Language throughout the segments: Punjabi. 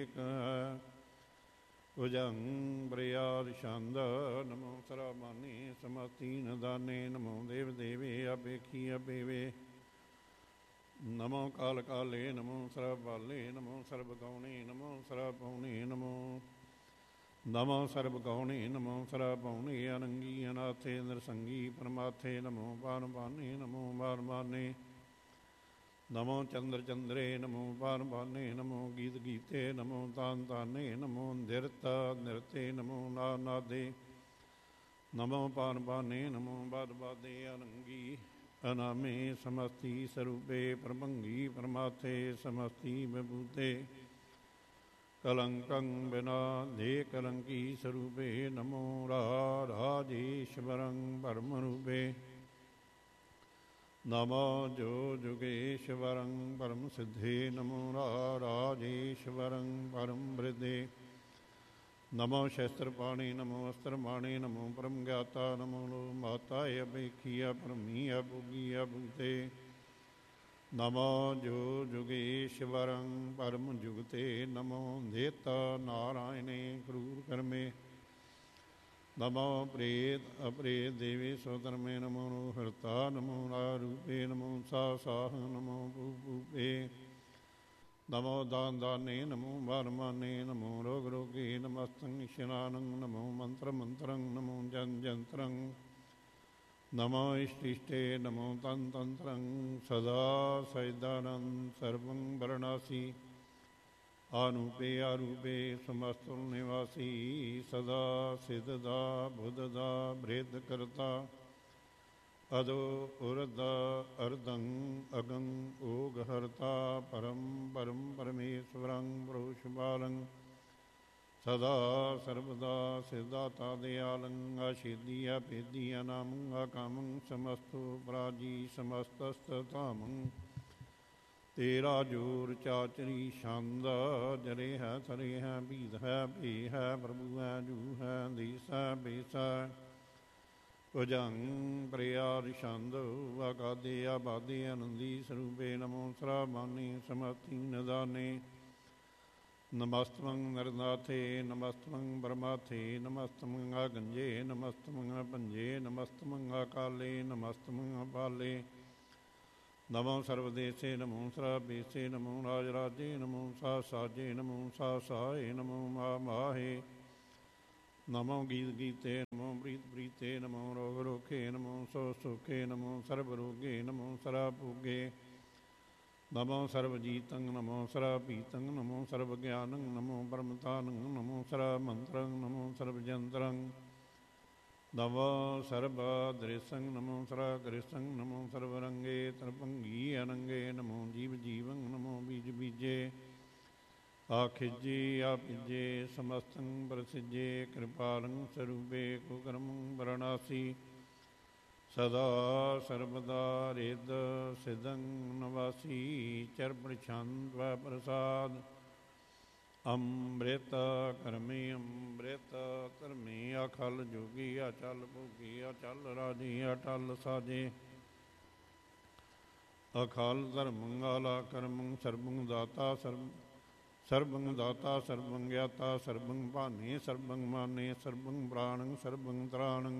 ਭੁਜੰ ਬ੍ਰਿਆਦ ਛੰਦ ਨਮੋ ਸਰਾਮਾਨੀ ਸਮਸਤੀ ਨਦਾਨੇ ਨਮੋ ਦੇਵ ਦੇਵੇ ਅਪੇਖੀ ਅਪੇਵੇ ਨਮੋ ਕਾਲ ਕਾਲੇ ਨਮੋ ਸਰਬ ਬਾਲੇ ਨਮੋ ਸਰਬ ਗੌਣੇ ਨਮੋ ਸਰਬ ਪੌਣੇ ਨਮੋ ਨਮੋ ਸਰਬ ਗੌਣੇ ਨਮੋ ਸਰਬ ਪੌਣੇ ਅਨੰਗੀ ਅਨਾਥੇ ਨਰਸੰਗੀ ਪਰਮਾਥੇ ਨਮੋ ਪਾਨ ਪਾਨੇ ਨਮੋ ਬਾਨ ਬਾਨੇ ਨਮੋ ਚੰਦਰ ਚੰਦਰੇ ਨਮੋ ਪਾਨ ਪਾਨੇ ਨਮੋ ਗੀਤ ਗੀਤੇ ਨਮੋ ਤਾਨ ਤਾਨੇ ਨਮੋ ਨਿਰਤ ਨਿਰਤੇ ਨਮੋ ਨਾਦ ਨਾਦੇ ਨਮੋ ਪਾਨ ਪਾਨੇ ਨਮੋ ਬਾਦ ਬਾਦੇ ਅਨੰਗੀ ਅਨਾਮੇ ਸਮਸਤੀ ਸਰੂਪੇ ਪ੍ਰਭੰਗੀ ਪਰਮਾਥੇ ਸਮਸਤੀ ਵਿਭੂਤੇ ਕਲੰਕੰ ਬਿਨਾ ਦੇ ਕਲੰਕੀ ਸਰੂਪੇ ਨਮੋ ਰਾਜੇਸ਼ਵਰੰ ਪਰਮ ਰੂਪੇ ਨਮੋ ਜੋ ਜੁਗੇਸ਼ਵਰੰ ਪਰਮ ਸਿੱਧੇ ਨਮੋ ਰਾਜੇਸ਼ਵਰੰ ਪਰਮ ਬ੍ਰਿਦੇ ਨਮੋ ਸ਼ਸਤਰ ਪਾਣੀ ਨਮੋ ਅਸਤਰ ਮਾਣੇ ਨਮੋ ਪਰਮ ਗਿਆਤਾ ਨਮੋ ਲੋ ਮਾਤਾ ਅਭੇਖੀਆ ਪਰਮੀਆ ਭੁਗੀਆ ਭੂਤੇ ਨਮੋ ਜੋ ਜੁਗੇਸ਼ਵਰੰ ਪਰਮ ਜੁਗਤੇ ਨਮੋ ਦੇਤਾ ਨਾਰਾਇਣੇ ਕਰੂਰ ਕਰਮੇ ਨਮੋ ਪ੍ਰੇਤ ਅਪ੍ਰੇਤ ਦੇਵੇ ਸੋਧਰਮੇ ਨਮੋ ਹਰਤਾ ਨਮੋ ਰੂਪੇ ਨਮੋ ਸਾਹ ਨਮੋ ਭੂਪੇ ਨਮੋ ਦਾਨ ਦਾਨੇ ਨਮੋ ਬਾਰਮਾਨੇ ਨਮੋ ਰੋਗ ਰੋਗੇ ਨਮਸਤੰ ਇਸ਼ਨਾਨੰ ਨਮੋ ਮੰਤਰ ਮੰਤਰੰ ਨਮੋ ਜਨ ਜੰਤਰੰ ਨਮੋ ਇਸ਼ਟ ਇਸ਼ਟੇ ਨਮੋ ਤਨ ਤੰਤਰੰ ਸਦਾ ਸੈਦਾਨੰ ਸਰਵੰ ਵਰਣਾਸੀ ਆਨੂਪੇ ਆਰੂਪੇ ਸਮਸਤੁ ਨਿਵਾਸੀ ਸਦਾ ਸਿੱਧਦਾ ਬੁੱਧਦਾ ਬ੍ਰਿਧ ਕਰਤਾ ਅਦੋ ਉਰਦ ਅਰਦੰ ਅਗੰ ਓਗ ਹਰਤਾ ਪਰਮ ਪਰਮ ਪਰਮੇਸ਼ਵਰੰ ਪ੍ਰੋਸ਼ਬਾਲੰ ਸਦਾ ਸਰਬਦਾ ਸਿਧਾਤਾ ਦਿਆਲੰ ਆਸ਼ੀਦੀ ਅਭੇਦੀ ਅਨਾਮੰ ਅਕਾਮੰ ਸਮਸਤੋ ਪਰਾਜੀ ਸਮਸਤਸਤਾਮੰ ਤੇਰਾ ਜੋਰ ਚਾਚਰੀ ਛੰਦ ਜਰੇ ਹੈ ਥਰੇ ਹੈ ਬੀਦ ਹੈ ਭੇ ਹੈ ਪ੍ਰਭੂ ਹੈ ਜੂ ਹੈ ਦੀਸ ਹੈ ਬੇਸ ਹੈ ਭੁਜੰ ਬ੍ਰਿਆਦ ਛੰਦ ਆਗਾਦੇ ਆਬਾਦੇ ਆਨੰਦੀ ਸਰੂਪੇ ਨਮੋ ਸਰਾਮਾਨੀ ਸਮਸਤੀ ਨਦਾਨੇ ਨਮਸਤਮੰ ਨਰਨਾਥੇ ਨਮਸਤਮੰ ਬਰਮਾਥੇ ਨਮਸਤਮੰ ਆਗੰਜੇ ਨਮਸਤਮੰ ਭੰਜੇ ਨਮਸਤਮੰ ਅਕਾਲੇ ਨਮਸਤਮੰ ਅਪਾਲੇ ਨਮੋ ਸਰਵਦੇਸੇ ਨਮੋ ਸਰਬੇਸੇ ਨਮੋ ਰਾਜ ਰਾਜੇ ਨਮੋ ਸਾ ਸਾਜੇ ਨਮੋ ਸਾ ਸਾਏ ਨਮੋ ਮਾ ਮਾਹੇ ਨਮੋ ਗੀਤ ਗੀਤੇ ਨਮੋ ਪ੍ਰੀਤ ਪ੍ਰੀਤੇ ਨਮੋ ਰੋਗ ਰੋਖੇ ਨਮੋ ਸੋ ਸੁਖੇ ਨਮੋ ਸਰਬ ਰੋਗੇ ਨਮੋ ਸਰਬ ਭੋਗੇ ਨਮੋ ਸਰਬ ਜੀਤੰ ਨਮੋ ਸਰਬ ਪੀਤੰ ਨਮੋ ਸਰਬ ਗਿਆਨੰ ਨਮੋ ਪਰਮਤਾਨੰ ਨਮੋ ਸਰਬ ਮੰਤਰੰ ਨਮੋ ਸਰਬ ਜੰਤਰੰ ਨਮੋ ਸਰਬ ਦ੍ਰਿਸੰ ਨਮੋ ਸਰਬ ਗ੍ਰਿਸੰ ਨਮੋ ਸਰਬ ਰੰਗੇ ਤਰਪੰਗੀ ਅਨੰਗੇ ਨਮੋ ਜੀਵ ਜੀਵੰ ਨਮੋ ਬੀਜ ਬੀਜੇ ਆਖਿਜੇ ਆਪਿਜੇ ਸਮਸਤੰ ਪ੍ਰਸਿਜੇ ਕਿਰਪਾਲੰ ਸਰੂਪੇ ਕੁਕਰਮੰ ਵਰਣਾਸੀ ਸਦਾ ਸਰਬਦਾ ਰਿਦ ਸਿਦੰ ਨਵਾਸੀ ਚਰਪੜ ਛੰਦ ਪ੍ਰਸਾਦ ਅੰਮ੍ਰਿਤ ਕਰਮੇ ਅੰਮ੍ਰਿਤ ਧਰਮੇ ਅਖਲ ਜੋਗੀ ਅਚਲ ਭੋਗੀ ਅਚਲ ਰਾਜੀ ਅਟਲ ਸਾਜੇ ਅਖਲ ਧਰਮੰ ਆਲਾ ਕਰਮੰ ਸਰਬੰ ਦਾਤਾ ਸਰਬੰ ਦਾਤਾ ਸਰਬੰ ਗਿਆਤਾ ਸਰਬੰ ਭਾਨੇ ਸਰਬੰ ਮਾਨੇ ਸਰਬੰ ਪ੍ਰਾਣੰ ਸਰਬੰ ਤਰਾਣੰ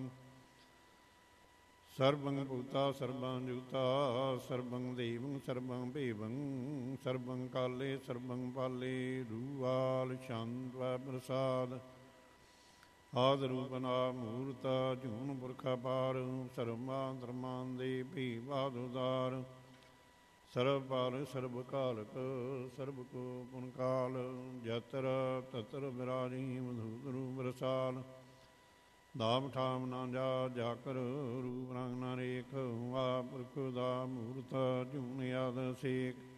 ਸਰਬੰ ਭੂਤਾ ਸਰਬੰ ਜੂਤਾ ਸਰਬੰ ਦੇਵੰ ਸਰਬੰ ਭੇਵੰ ਸਰਬੰ ਕਾਲੇ ਸਰਬੰ ਪਾਲੇ ਰੂਵਾਲ ਛੰਦ ਪ੍ਰਸਾਦ ਆਦ ਰੂਪਨਾ ਮੂਰਤ ਜੂਨ ਪੁਰਖਾ ਪਾਰ ਸਰਮਾਂ ਧਰਮਾਂ ਦੇ ਭੀ ਬਾਦੁਦਾਰ ਸਰਬ ਪਾਲ ਸਰਬ ਕਾਲਕ ਸਰਬ ਕੋ ਪੁਨ ਕਾਲ ਜਤਰ ਤਤਰ ਵਿਰਾਜੀ ਮਧੂਤਰੂ ਬਰਸਾਲ ਨਾਮ ਠਾਮ ਨਾ ਜਾਕਰ ਰੂਪ ਰੰਗ ਨਾ ਰੇਖ ਆ ਪੁਰਖ ਦਾ ਮੂਰਤ ਜੂਨ ਆਦ ਸੇਕ